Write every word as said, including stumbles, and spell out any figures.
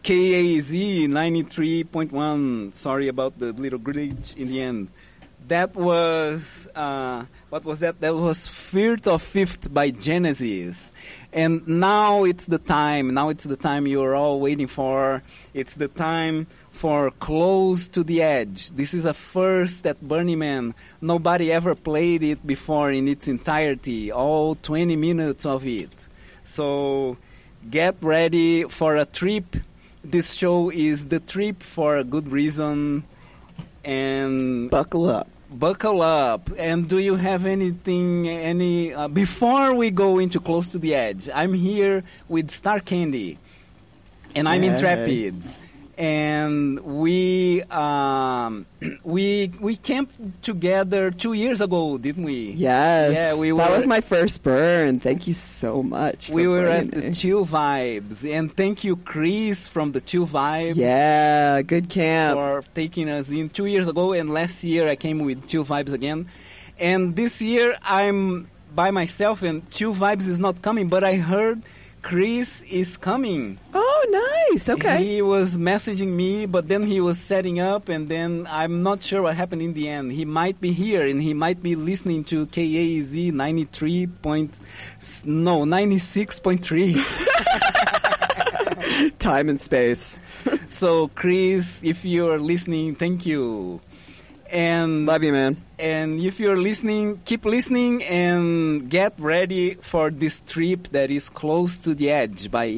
K A Z ninety-three point one. Sorry about the little glitch in the end. That was, uh, what was that? That was Fear of Fifth by Genesis. And now it's the time, now it's the time you're all waiting for. It's the time for Close to the Edge. This is a first at Burning Man. Nobody ever played it before in its entirety, all twenty minutes of it. So get ready for a trip. This show is the trip for a good reason. And buckle up. Buckle up. And do you have anything, any, uh, before we go into Close to the Edge, I'm here with Star Candy, and I'm Hey. Intrepid. And we, um, we, we camped together two years ago, didn't we? Yes. Yeah, we were. That was my first burn. Thank you so much. We for were bringing at the me. Chill Vibes, and thank you, Chris, from the Chill Vibes. Yeah, good camp. For taking us in two years ago, and last year I came with Chill Vibes again. And this year I'm by myself, and Chill Vibes is not coming, but I heard Chris is coming. Oh, nice. Okay. He was messaging me, but then he was setting up, and then I'm not sure what happened in the end. He might be here, and he might be listening to K A Z ninety-three point, no, ninety-six point three. Time and space. So, Chris, if you're listening, thank you. And Love you, man. And if you're listening, keep listening and get ready for this trip that is Close to the Edge by